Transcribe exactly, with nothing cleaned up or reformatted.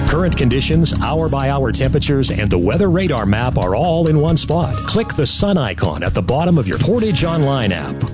Current conditions, hour-by-hour temperatures, and the weather radar map are all in one spot. Click the sun icon at the bottom of your Portage Online app